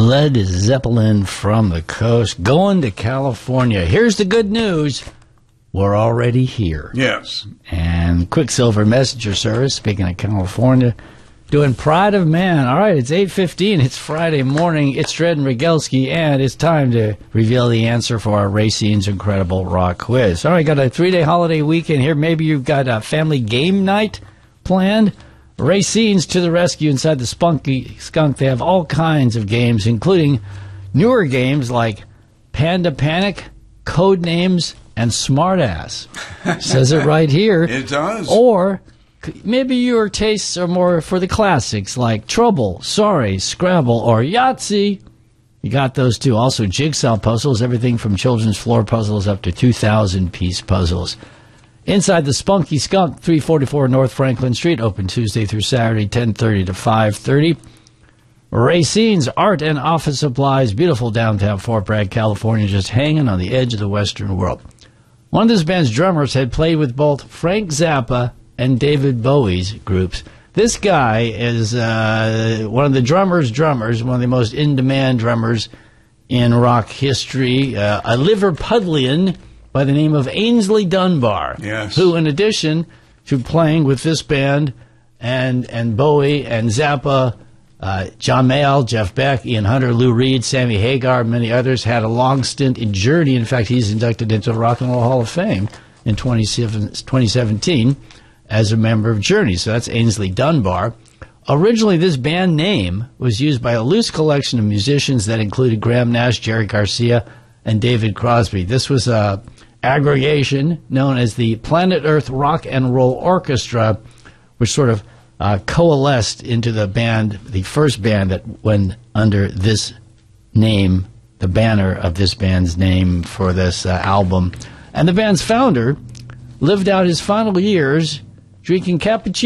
Led Zeppelin from the coast, going to California. Here's the good news. We're already here. Yes. And Quicksilver Messenger Service, speaking of California, doing Pride of Man. All right, it's 8:15. It's Friday morning. It's Dred and Rogalski, and it's time to reveal the answer for our Racine's Incredible Rock Quiz. All right, got a 3-day holiday weekend here. Maybe you've got a family game night planned. Racine's to the rescue inside the Spunky Skunk. They have all kinds of games, including newer games like Panda Panic, Code Names, and Smartass. Says it right here. It does. Or maybe your tastes are more for the classics like Trouble, Sorry, Scrabble, or Yahtzee. You got those too. Also, jigsaw puzzles, everything from children's floor puzzles up to 2,000-piece puzzles. Inside the Spunky Skunk, 344 North Franklin Street, open Tuesday through Saturday, 10:30 to 5:30. Racine's Art and Office Supplies, beautiful downtown Fort Bragg, California, just hanging on the edge of the Western world. One of this band's drummers had played with both Frank Zappa and David Bowie's groups. This guy is one of the drummers, one of the most in-demand drummers in rock history, a Liverpudlian by the name of Ainsley Dunbar, yes, who, in addition to playing with this band and Bowie and Zappa, John Mayall, Jeff Beck, Ian Hunter, Lou Reed, Sammy Hagar, and many others, had a long stint in Journey. In fact, he's inducted into the Rock and Roll Hall of Fame in 2017 as a member of Journey. So that's Ainsley Dunbar. Originally, this band name was used by a loose collection of musicians that included Graham Nash, Jerry Garcia, and David Crosby. This was a aggregation known as the Planet Earth Rock and Roll Orchestra, which sort of coalesced into the band, the first band that went under this name, the banner of this band's name for this album. And the band's founder lived out his final years drinking cappuccino